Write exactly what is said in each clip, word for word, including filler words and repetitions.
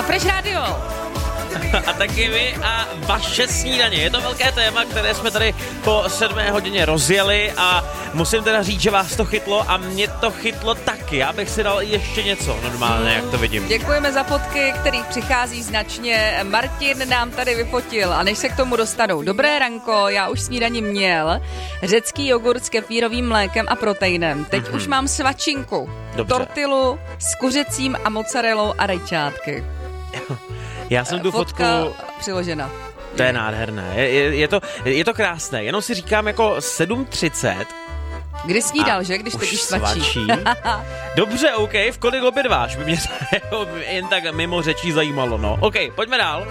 Fresh Radio. A taky vy a vaše snídaně. Je to velké téma, které jsme tady po sedmé hodině rozjeli a musím teda říct, že vás to chytlo a mě to chytlo taky. Já bych si dal ještě něco normálně, jak to vidím. Děkujeme za fotky, kterých přichází značně. Martin nám tady vyfotil a než se k tomu dostanou. Dobré ranko, já už snídaní měl. Řecký jogurt s kefírovým mlékem a proteinem. Teď mm-hmm. už mám svačinku. Dobře. Tortilu s kuřecím a mozzarellou a rajčátky. Já jsem tu Fotka fotku... přiložena. To je nádherné. Je, je, je, to, je to krásné. Jenom si říkám jako sedm třicet. Kdy snídal, že? Když teď už svačí. svačí. Dobře, OK. V kolik obědváš? By mě to jen tak mimo řečí zajímalo, no. OK, pojďme dál.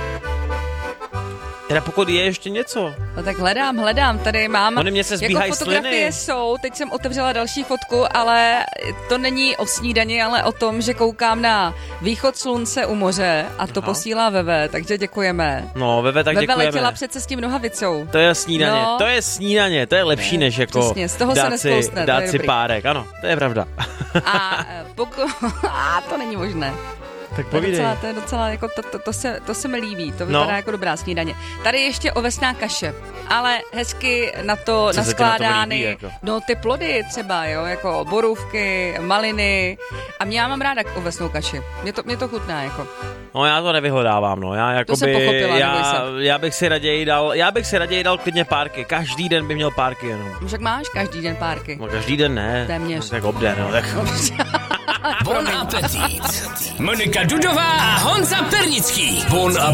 Teda pokud je ještě něco. No tak hledám, hledám, tady mám, Ony mě se jako fotografie sliny. jsou, teď jsem otevřela další fotku, ale to není o snídani, ale o tom, že koukám na východ slunce u moře a to Aha. posílá Veve, takže děkujeme. No, Veve, tak Veve děkujeme. letěla přece s tím nohavicou. To je snídaně, No. to je snídaně, to je lepší, Ne, než jako přesně, z toho se dát si, nesplousne, to dát je si dobrý. párek, ano, to je pravda. A pokud, a to není možné. Tak To je povídej. docela, to je docela, jako to, to, to, se, to se mi líbí, to vypadá No. jako dobrá snídaně. Tady ještě ovesná kaše, ale hezky na to Co se ti na tom naskládány, líbí, jako? no ty plody třeba, jo, jako borůvky, maliny a mě já mám ráda ovesnou kaši, mě to, mě to chutná, jako. No já to nevyhledávám, no, já jakoby, jsem pochopila, neboj já, se. já bych si raději dal, já bych si raději dal klidně párky, každý den by měl párky jenom. Však máš každý den párky. No každý den ne. Téměř. Tak obden, no, tak... Bon appetit. Monika Dudová a Honza Pernický. Bon